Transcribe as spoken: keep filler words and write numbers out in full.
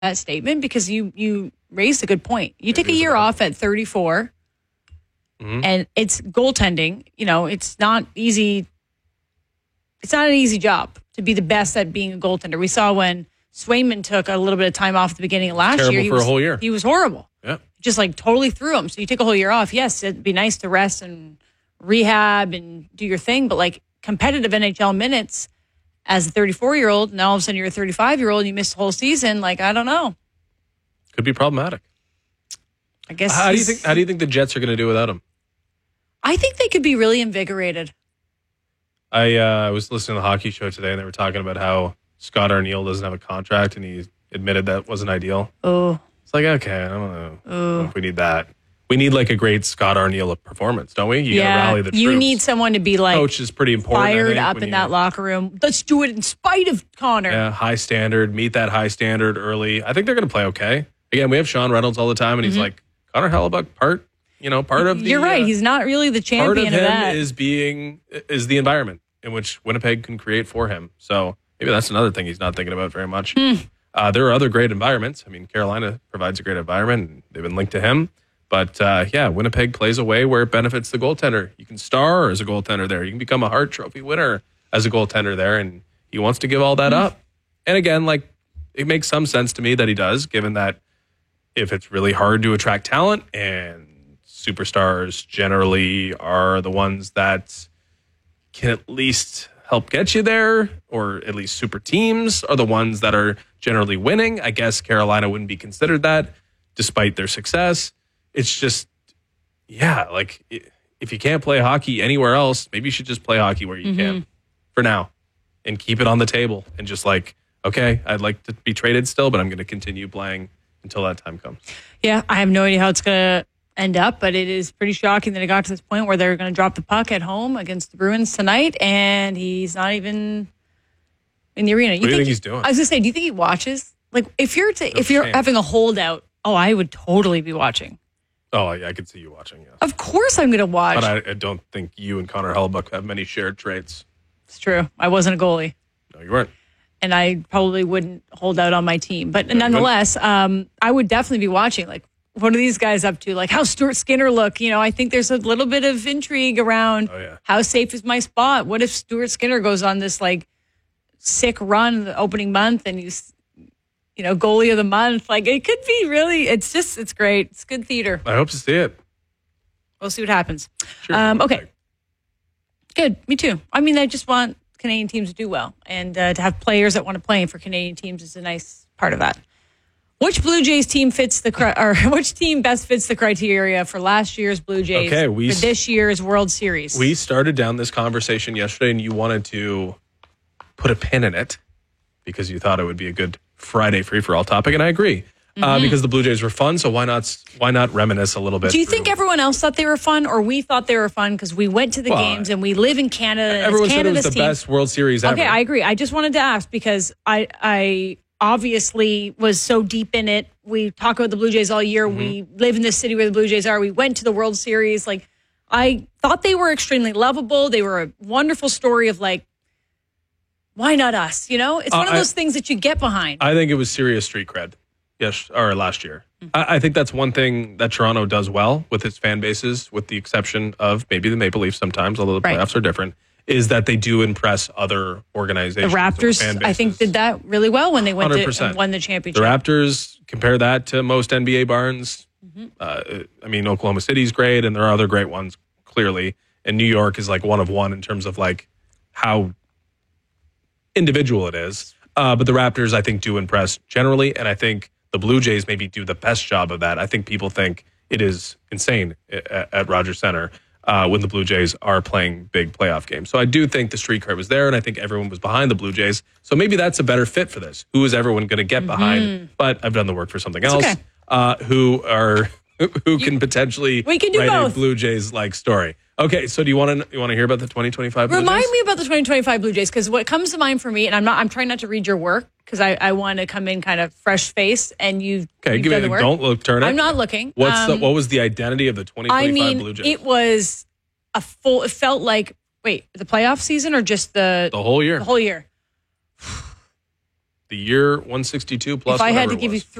that statement because you you raised a good point. You take a year off at thirty-four, mm-hmm. and it's goaltending. You know, it's not easy. It's not an easy job to be the best at being a goaltender. We saw when Swayman took a little bit of time off at the beginning of last Terrible year. He for was, a whole year. He was horrible. Yeah. Just like totally threw him. So you take a whole year off. Yes, it'd be nice to rest and rehab and do your thing. But like competitive N H L minutes as a thirty-four-year-old, now all of a sudden you're a thirty-five-year-old and you missed the whole season. Like, I don't know. Could be problematic. I guess. How do you think? How do you think the Jets are going to do without him? I think they could be really invigorated. I uh, was listening to the hockey show today, and they were talking about how Scott Arniel doesn't have a contract, and he admitted that wasn't ideal. Oh, it's like okay, I don't know, I don't know if we need that. We need like a great Scott Arniel performance, don't we? You yeah, gotta rally the you troops. need someone to be like coach is pretty important. Fired I think, up in you, that locker room. Let's do it in spite of Connor. Yeah, high standard. Meet that high standard early. I think they're going to play okay. Again, we have Sean Reynolds all the time, and he's mm-hmm. like Connor Hellebuyck part. You know, part of the. You're right. Uh, he's not really the champion part of, of him that. Is being is the environment in which Winnipeg can create for him. So maybe that's another thing he's not thinking about very much. Hmm. Uh, there are other great environments. I mean, Carolina provides a great environment. And they've been linked to him. But, uh, yeah, Winnipeg plays a way where it benefits the goaltender. You can star as a goaltender there. You can become a Hart Trophy winner as a goaltender there. And he wants to give all that up. And, again, like, it makes some sense to me that he does, given that if it's really hard to attract talent and superstars generally are the ones that can at least help get you there, or at least super teams are the ones that are generally winning. I guess Carolina wouldn't be considered that despite their success. It's just, yeah, like if you can't play hockey anywhere else, maybe you should just play hockey where you mm-hmm. can for now and keep it on the table and just like, okay, I'd like to be traded still, but I'm going to continue playing until that time comes. Yeah, I have no idea how it's going to end up, but it is pretty shocking that it got to this point where they're going to drop the puck at home against the Bruins tonight, and he's not even in the arena. You what do you think he's doing? I was going to say, do you think he watches? Like, if you're to, no if you're chance. having a holdout, oh, I would totally be watching. Oh, yeah, I could see you watching, yes. Of course I'm going to watch. But I, I don't think you and Connor Hellebuyck have many shared traits. It's true. I wasn't a goalie. No, you weren't. And I probably wouldn't hold out on my team. But no, nonetheless, um, I would definitely be watching. Like, what are these guys up to? Like, how's Stuart Skinner look? You know, I think there's a little bit of intrigue around oh, yeah. how safe is my spot? What if Stuart Skinner goes on this, like, sick run in the opening month and he's, you know, goalie of the month? Like, it could be really, it's just, it's great. It's good theater. I hope to see it. We'll see what happens. Sure, um, okay. Good. Me too. I mean, I just want Canadian teams to do well, and uh, to have players that want to play for Canadian teams is a nice part of that. Which Blue Jays team fits the cri- or which team best fits the criteria for last year's Blue Jays okay, we, for this year's World Series? We started down this conversation yesterday, and you wanted to put a pin in it because you thought it would be a good Friday free-for-all topic, and I agree. Mm-hmm. Uh, because the Blue Jays were fun, so why not why not reminisce a little bit? Do you through. think everyone else thought they were fun, or we thought they were fun because we went to the well, games and we live in Canada? And everyone it's said it was the team. best World Series ever. Okay, I agree. I just wanted to ask because I I obviously was so deep in it. We talk about the Blue Jays all year. Mm-hmm. We live in the city where the Blue Jays are. We went to the World Series. Like, I thought they were extremely lovable. They were a wonderful story of like, why not us? You know, it's one uh, of those I, things that you get behind. I think it was serious street cred. Yes, or last year. Mm-hmm. I, I think that's one thing that Toronto does well with its fan bases, with the exception of maybe the Maple Leafs sometimes, although the playoffs right. are different, is that they do impress other organizations. The Raptors, I think, did that really well when they went one hundred percent. To and won the championship. The Raptors, compare that to most N B A barns. Mm-hmm. Uh, I mean, Oklahoma City's great, and there are other great ones, clearly. And New York is like one of one in terms of like how individual it is. Uh, but the Raptors, I think, do impress generally, and I think the Blue Jays maybe do the best job of that. I think people think it is insane at, at Rogers Center uh, when the Blue Jays are playing big playoff games. So I do think the street cred was there, and I think everyone was behind the Blue Jays. So maybe that's a better fit for this. Who is everyone going to get mm-hmm. behind? But I've done the work for something it's else. Okay. Uh, who are who can potentially we can do write both. a Blue Jays like story? Okay, so do you want to you want to hear about the twenty twenty-five Blue Remind Jays? me about the twenty twenty-five Blue Jays, because what comes to mind for me, and I'm not I'm trying not to read your work because I, I want to come in kind of fresh face, and you okay give me don't look turn it. I'm not looking. What's um, the, what was the identity of the twenty twenty-five I mean, Blue Jays? It was a full. It felt like wait the playoff season or just the the whole year the whole year. the year one sixty-two plus. If I had whatever to it give you was.